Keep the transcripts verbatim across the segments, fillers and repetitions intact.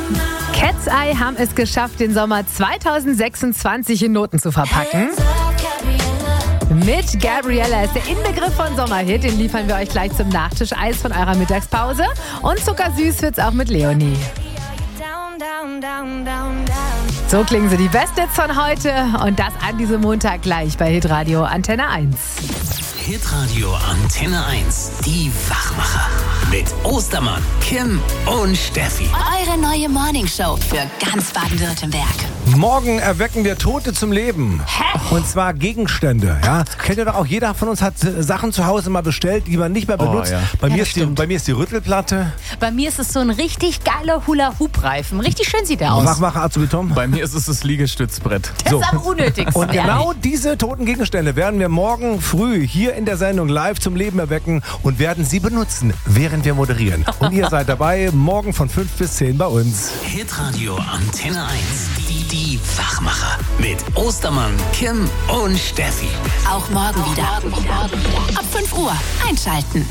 Cat's Eye haben es geschafft, den Sommer zweitausendsechsundzwanzig in Noten zu verpacken. Mit Gabriella ist der Inbegriff von Sommerhit. Den liefern wir euch gleich zum Nachtisch-Eis von eurer Mittagspause. Und zuckersüß wird's auch mit Leonie. So klingen sie, die Best-Hits von heute. Und das an diesem Montag gleich bei Hitradio Antenne eins. Hitradio Antenne eins, die Wachmacher. Mit Ostermann, Kim und Steffi. Eure neue Morningshow für ganz Baden-Württemberg. Morgen erwecken wir Tote zum Leben. Hä? Und zwar Gegenstände. Ja? Kennt ihr doch auch, jeder von uns hat Sachen zu Hause mal bestellt, die man nicht mehr benutzt. Oh, ja. bei, Ja, mir das ist die, stimmt. bei mir ist die Rüttelplatte. Bei mir ist es so ein richtig geiler Hula-Hoop-Reifen. Richtig schön sieht der aus. Wachmacher Azubitom. Bei mir ist es das Liegestützbrett. Das ist am unnötigsten. Und genau diese toten Gegenstände werden wir morgen früh hier in der Sendung live zum Leben erwecken und werden sie benutzen, während wir moderieren. Und ihr seid dabei, morgen von fünf bis zehn bei uns. Hitradio Antenne eins, die, die Wachmacher. Mit Ostermann, Kim und Steffi. Auch morgen wieder. Ab fünf Uhr einschalten.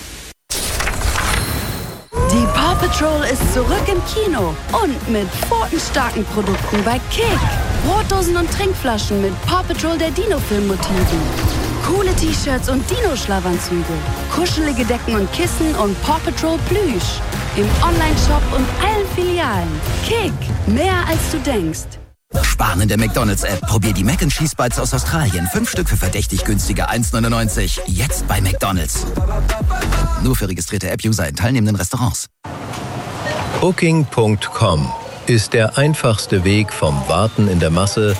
Die Paw Patrol ist zurück im Kino und mit pfotenstarken Produkten bei Kick. Brotdosen und Trinkflaschen mit Paw Patrol der Dino-Film-Motiven. Coole T-Shirts und Dino-Schlafanzüge. Kuschelige Decken und Kissen und Paw Patrol Plüsch. Im Online-Shop und allen Filialen. Kick, mehr als du denkst. Sparen in der McDonalds-App. Probier die Mac and Cheese Bites aus Australien. Fünf Stück für verdächtig günstige eins neunundneunzig. Jetzt bei McDonalds. Nur für registrierte App-User in teilnehmenden Restaurants. Booking Punkt com ist der einfachste Weg vom Warten in der Masse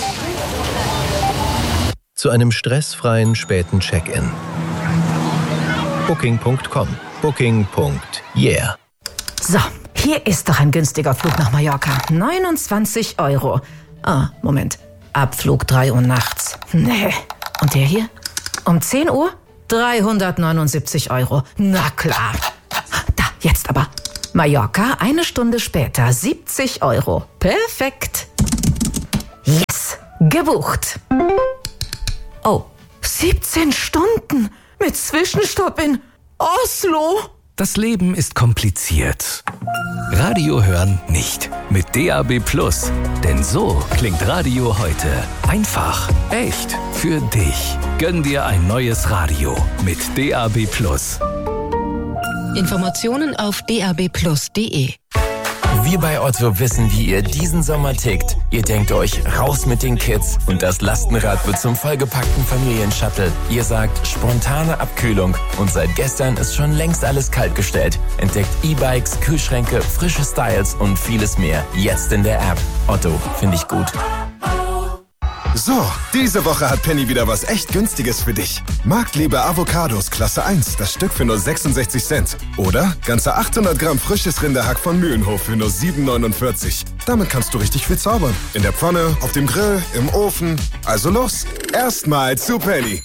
zu einem stressfreien späten Check-in. Booking Punkt com. Booking. Yeah. So, hier ist doch ein günstiger Flug nach Mallorca. neunundzwanzig Euro. Ah, Moment. Abflug drei Uhr nachts. Nee. Und der hier? Um zehn Uhr? dreihundertneunundsiebzig Euro. Na klar. Da, jetzt aber. Mallorca, eine Stunde später. siebzig Euro. Perfekt. Yes. Gebucht. Oh, siebzehn Stunden mit Zwischenstopp in Oslo. Das Leben ist kompliziert. Radio hören nicht. Mit D A B Plus. Denn so klingt Radio heute. Einfach, echt, für dich. Gönn dir ein neues Radio mit D A B Plus. Informationen auf d a b plus punkt d e. Wir bei Otto wissen, wie ihr diesen Sommer tickt. Ihr denkt euch, raus mit den Kids und das Lastenrad wird zum vollgepackten Familienshuttle. Ihr sagt, spontane Abkühlung und seit gestern ist schon längst alles kaltgestellt. Entdeckt E-Bikes, Kühlschränke, frische Styles und vieles mehr. Jetzt in der App. Otto, finde ich gut. So, diese Woche hat Penny wieder was echt Günstiges für dich. Marktliebe Avocados Klasse eins, das Stück für nur sechsundsechzig Cent. Oder ganze achthundert Gramm frisches Rinderhack von Mühlenhof für nur sieben neunundvierzig. Damit kannst du richtig viel zaubern. In der Pfanne, auf dem Grill, im Ofen. Also los, erstmal zu Penny.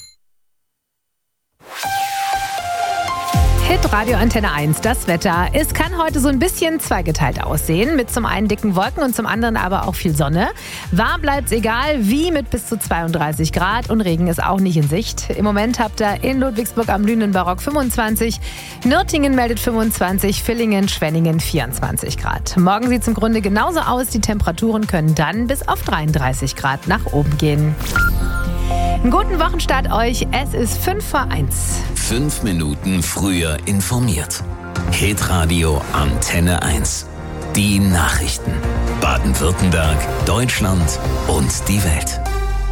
Hitradio Antenne eins, das Wetter. Es kann heute so ein bisschen zweigeteilt aussehen, mit zum einen dicken Wolken und zum anderen aber auch viel Sonne. Warm bleibt's egal wie mit bis zu zweiunddreißig Grad und Regen ist auch nicht in Sicht. Im Moment habt ihr in Ludwigsburg am Lünen-Barock fünfundzwanzig, Nürtingen meldet fünfundzwanzig, Villingen, Schwenningen vierundzwanzig Grad. Morgen sieht's im Grunde genauso aus, die Temperaturen können dann bis auf dreiunddreißig Grad nach oben gehen. Einen guten Wochenstart euch, es ist fünf vor eins. Fünf Minuten früher informiert. Hitradio Antenne eins. Die Nachrichten. Baden-Württemberg, Deutschland und die Welt.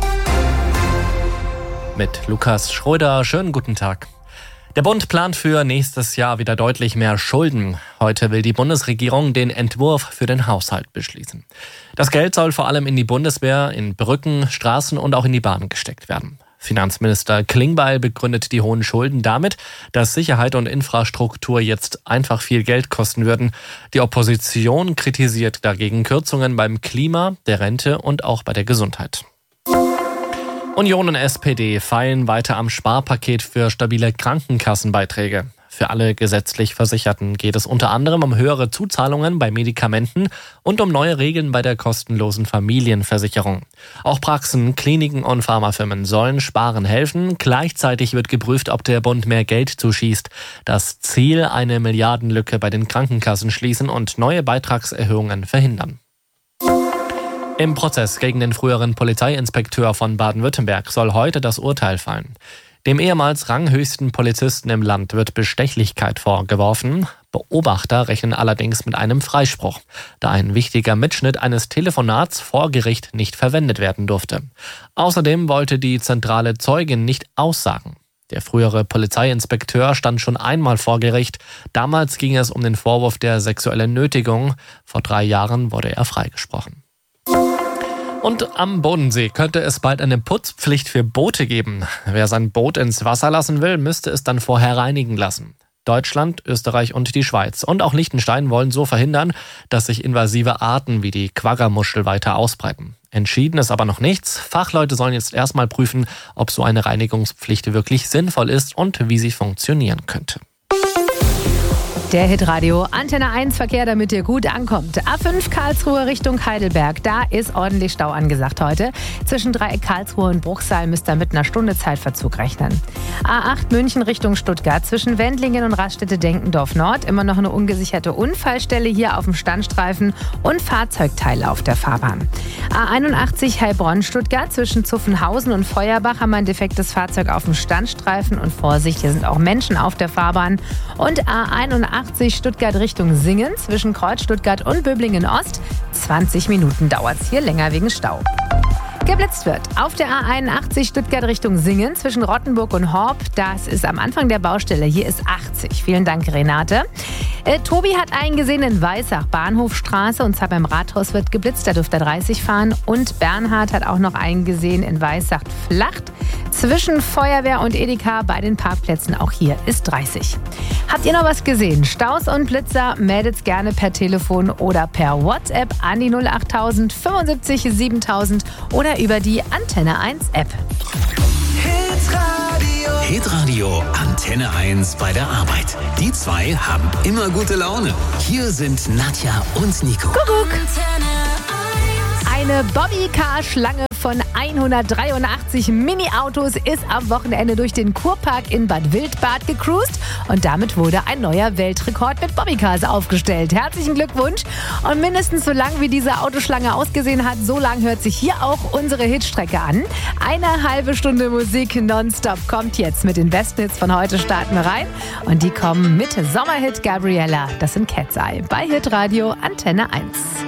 Mit Lukas Schröder, schönen guten Tag. Der Bund plant für nächstes Jahr wieder deutlich mehr Schulden. Heute will die Bundesregierung den Entwurf für den Haushalt beschließen. Das Geld soll vor allem in die Bundeswehr, in Brücken, Straßen und auch in die Bahn gesteckt werden. Finanzminister Klingbeil begründet die hohen Schulden damit, dass Sicherheit und Infrastruktur jetzt einfach viel Geld kosten würden. Die Opposition kritisiert dagegen Kürzungen beim Klima, der Rente und auch bei der Gesundheit. Union und S P D feilen weiter am Sparpaket für stabile Krankenkassenbeiträge. Für alle gesetzlich Versicherten geht es unter anderem um höhere Zuzahlungen bei Medikamenten und um neue Regeln bei der kostenlosen Familienversicherung. Auch Praxen, Kliniken und Pharmafirmen sollen sparen helfen. Gleichzeitig wird geprüft, ob der Bund mehr Geld zuschießt. Das Ziel: eine Milliardenlücke bei den Krankenkassen schließen und neue Beitragserhöhungen verhindern. Im Prozess gegen den früheren Polizeiinspekteur von Baden-Württemberg soll heute das Urteil fallen. Dem ehemals ranghöchsten Polizisten im Land wird Bestechlichkeit vorgeworfen. Beobachter rechnen allerdings mit einem Freispruch, da ein wichtiger Mitschnitt eines Telefonats vor Gericht nicht verwendet werden durfte. Außerdem wollte die zentrale Zeugin nicht aussagen. Der frühere Polizeiinspekteur stand schon einmal vor Gericht. Damals ging es um den Vorwurf der sexuellen Nötigung. Vor drei Jahren wurde er freigesprochen. Und am Bodensee könnte es bald eine Putzpflicht für Boote geben. Wer sein Boot ins Wasser lassen will, müsste es dann vorher reinigen lassen. Deutschland, Österreich und die Schweiz und auch Liechtenstein wollen so verhindern, dass sich invasive Arten wie die Quaggermuschel weiter ausbreiten. Entschieden ist aber noch nichts. Fachleute sollen jetzt erstmal prüfen, ob so eine Reinigungspflicht wirklich sinnvoll ist und wie sie funktionieren könnte. Der Hitradio Antenne eins Verkehr, damit ihr gut ankommt. A fünf Karlsruhe Richtung Heidelberg. Da ist ordentlich Stau angesagt heute. Zwischen Dreieck Karlsruhe und Bruchsal müsst ihr mit einer Stunde Zeitverzug rechnen. A acht München Richtung Stuttgart. Zwischen Wendlingen und Raststätte-Denkendorf Nord. Immer noch eine ungesicherte Unfallstelle hier auf dem Standstreifen und Fahrzeugteile auf der Fahrbahn. A einundachtzig Heilbronn Stuttgart. Zwischen Zuffenhausen und Feuerbach haben wir ein defektes Fahrzeug auf dem Standstreifen. Und Vorsicht, hier sind auch Menschen auf der Fahrbahn. Und A einundachtzig Stuttgart Richtung Singen, zwischen Kreuz Stuttgart und Böblingen Ost. zwanzig Minuten dauert es hier länger wegen Stau. Geblitzt wird auf der A einundachtzig Stuttgart Richtung Singen zwischen Rottenburg und Horb. Das ist am Anfang der Baustelle. Hier ist achtzig. Vielen Dank, Renate. Äh, Tobi hat einen gesehen in Weissach, Bahnhofstraße, und zwar beim Rathaus wird geblitzt. Da dürfte er dreißig fahren. Und Bernhard hat auch noch einen gesehen in Weissach, Flacht. Zwischen Feuerwehr und Edeka bei den Parkplätzen. Auch hier ist dreißig. Habt ihr noch was gesehen? Staus und Blitzer? Meldet's gerne per Telefon oder per WhatsApp an die null achttausend fünfundsiebzig siebentausend oder über die Antenne eins App. Hitradio. Hitradio Antenne eins bei der Arbeit. Die zwei haben immer gute Laune. Hier sind Nadja und Nico. Kuckuck. Eine Bobbycar-Schlange von hundertdreiundachtzig Mini-Autos ist am Wochenende durch den Kurpark in Bad Wildbad gecruised und damit wurde ein neuer Weltrekord mit Bobbycars aufgestellt. Herzlichen Glückwunsch! Und mindestens so lang wie diese Autoschlange ausgesehen hat, so lang hört sich hier auch unsere Hitstrecke an. Eine halbe Stunde Musik nonstop kommt jetzt. Mit den besten Hits von heute starten wir rein und die kommen mit Sommerhit Gabriella. Das sind Cat's Eye bei Hitradio Antenne eins.